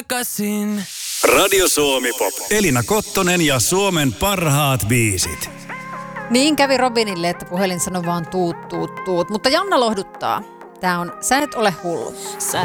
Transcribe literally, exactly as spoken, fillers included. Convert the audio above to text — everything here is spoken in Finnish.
takaisin. Radio Suomi Pop. Elina Kottonen ja Suomen parhaat biisit. Niin kävi Robinille, että puhelin sanoi vaan tuut, tuut, tuut. Mutta Janna lohduttaa. Tää on Sä et ole hullu.